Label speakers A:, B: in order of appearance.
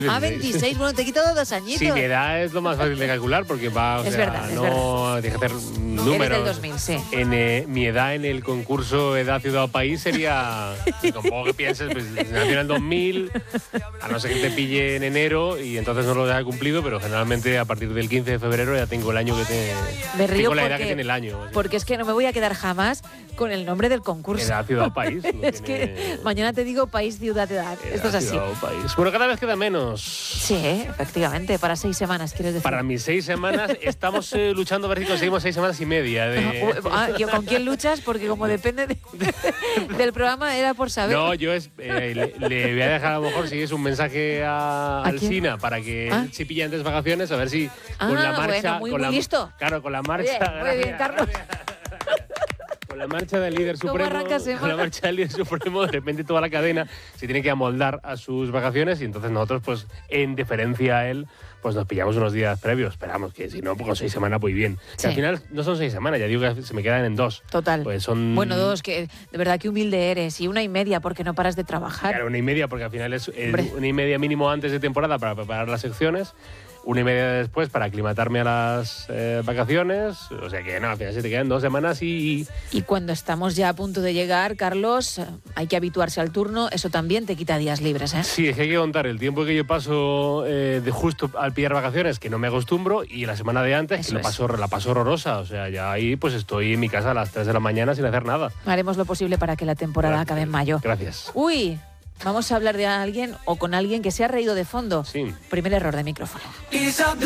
A: Ah, 26, bueno, te he quitado 2 añitos.
B: Sí, mi edad es lo más fácil de calcular porque va,
A: es verdad,
B: tienes que hacer números.
A: Eres del 2000, sí.
B: Mi edad en el concurso Edad, Ciudad o País sería, tampoco que pienses, pues nació en el 2000, a no ser que te pille en enero y entonces no lo haya cumplido, pero generalmente a partir del 15 de febrero ya tengo el año que te...
A: Me río
B: tengo la edad que tiene el año.
A: Porque es que no me voy a quedar jamás con el nombre del concurso.
B: Edad, Ciudad o País.
A: Es que mañana te digo país, ciudad, edad. Esto es así.
B: Ciudad o País. Bueno, cada vez queda menos.
A: Sí, efectivamente, para 6 semanas, ¿quieres decir?
B: Para mis 6 semanas, estamos luchando a ver si conseguimos 6 semanas y media.
A: ¿Con quién luchas? Porque como depende del programa, era por saber.
B: No, yo le voy a dejar a lo mejor si es un mensaje a Alsina para que se pille antes vacaciones, a ver si con la marcha...
A: Bueno, muy listo.
B: Claro, con la marcha...
A: Muy bien, Carlos.
B: Con la marcha del líder supremo, de repente toda la cadena se tiene que amoldar a sus vacaciones y entonces nosotros, pues, en deferencia a él, pues nos pillamos unos días previos. Esperamos que si no, pues con 6 semanas voy bien. Sí. Que al final no son 6 semanas, ya digo que se me quedan en 2.
A: Total.
B: Pues son...
A: Bueno, 2, que de verdad que humilde eres. Y 1,5 porque no paras de trabajar.
B: Claro, 1,5 porque al final es 1,5 mínimo antes de temporada para preparar las secciones. 1,5 después para aclimatarme a las vacaciones. O sea que no, al final se te quedan 2 semanas y...
A: Y cuando estamos ya a punto de llegar, Carlos, hay que habituarse al turno. Eso también te quita días libres, ¿eh?
B: Sí, es que hay que contar el tiempo que yo paso de justo al pillar vacaciones, que no me acostumbro, y la semana de antes, que la paso horrorosa. O sea, ya ahí pues estoy en mi casa a las 3 de la mañana sin hacer nada.
A: Haremos lo posible para que la temporada acabe en mayo.
B: Gracias.
A: Uy, vamos a hablar de alguien o con alguien que se ha reído de fondo.
B: Sí.
A: Primer error de micrófono.